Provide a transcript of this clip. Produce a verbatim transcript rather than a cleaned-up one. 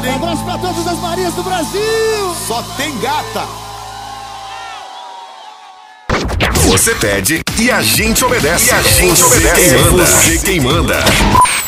foda, hein? Um abraço pra todas as Marias do Brasil. Só tem gata. Você pede e a gente obedece. E a gente obedece. É você quem manda.